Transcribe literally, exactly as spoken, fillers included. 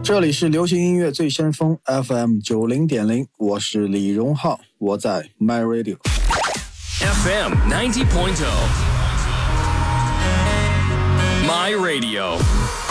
这里是流行音乐最先锋 F M 九零点零，我是李荣浩，我在 My Radio F M ninety point oh My Radio。